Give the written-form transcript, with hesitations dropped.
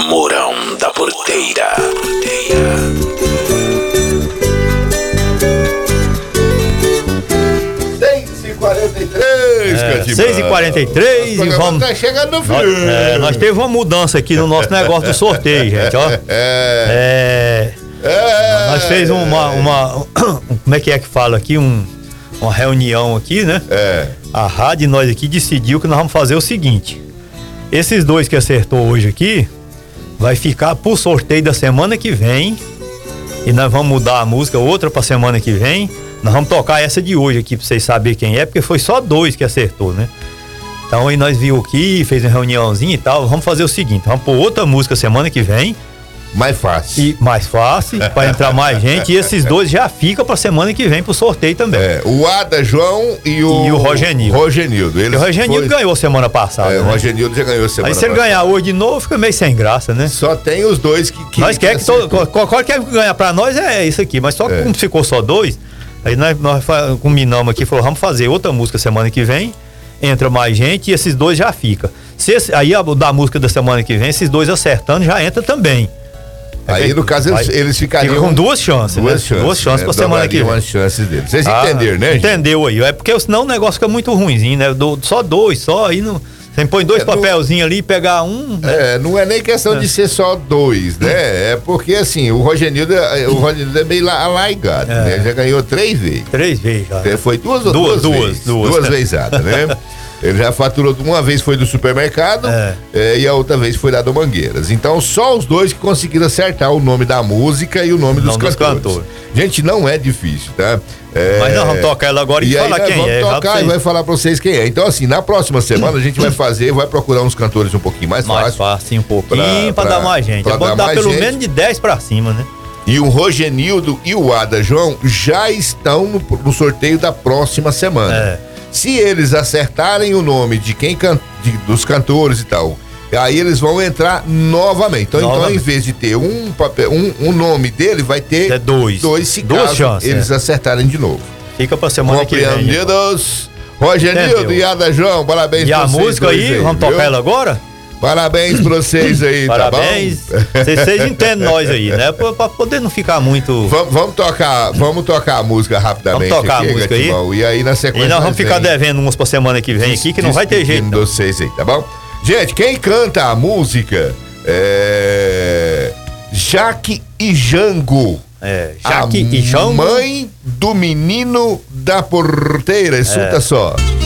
Mourão da Porteira. 6h43 e vamos. Tá chegando no fim. Nós teve uma mudança aqui no nosso negócio do sorteio, gente, ó. Nós fez como é que fala aqui? Uma reunião aqui, né? A rádio, nós aqui decidiu que nós vamos fazer o seguinte: esses dois que acertou hoje aqui vai ficar pro sorteio da semana que vem, e nós vamos mudar a música, outra pra semana que vem. Nós vamos tocar essa de hoje aqui pra vocês saberem quem é, porque foi só dois que acertou, né? Então aí nós viu aqui, fez uma reuniãozinha e tal. Vamos fazer o seguinte: vamos pôr outra música semana que vem. Mais fácil. Mais fácil, pra entrar mais gente. E esses dois já ficam pra semana que vem pro sorteio também. O Ada João e o Rogenildo. O Rogenildo ganhou semana passada. O Rogenildo já ganhou semana passada. Aí se ele ganhar hoje de novo, fica meio sem graça, né? Só tem os dois que nós quer que qualquer que ganhar pra nós é isso aqui. Mas só que como ficou só dois, aí nós combinamos aqui, falou, vamos fazer outra música semana que vem, entra mais gente e esses dois já ficam. Aí da música da semana que vem, esses dois acertando já entra também. Aí no caso eles ficariam com duas chances, duas chances pra semana que vem. As chances deles. Vocês entenderam, né? Entendeu aí? É porque senão o negócio fica muito ruimzinho, né? Só dois, aí não. Você põe dois papelzinhos ali e pegar um. Né? Não é nem questão de ser só dois, né? É porque assim, o Rogenildo é meio alaigado, né? Já ganhou 3 vezes. 3 vezes já. Foi duas vezes, né? Ele já faturou uma vez, foi do supermercado, e a outra vez foi lá do Mangueiras. Então, só os dois que conseguiram acertar o nome da música e o nome dos cantores. Gente, não é difícil, tá? Mas nós vamos tocar ela agora e falar quem é. Vamos tocar e vai falar pra vocês quem é. Então, assim, na próxima semana a gente vai procurar uns cantores um pouquinho mais fácil. Mais fácil, um pouquinho, pra dar mais gente. É bom dar pelo menos de 10 pra cima, né? E o Rogenildo e o Ada João já estão no sorteio da próxima semana. Se eles acertarem o nome de dos cantores e tal, aí eles vão entrar novamente. Então, em vez de ter um nome dele, vai ter dois se caso eles acertarem de novo. Fica pra semana que vem. Compreendidos? Rogenildo e Ada João, parabéns pra vocês. E a música aí, vamos tocar ela agora? Parabéns pra vocês aí, parabéns. Tá bom? Vocês entendem nós aí, né? Pra poder não ficar muito. Vamos tocar a música rapidamente. Vamos tocar a música aí. E aí na sequência. E nós vamos ficar devendo umas pra semana que vem aqui, que não vai ter jeito. Vocês aí, tá bom? Gente, quem canta a música é Jaque e Jango. Jaque e Jango. Mãe do menino da porteira. Escuta só.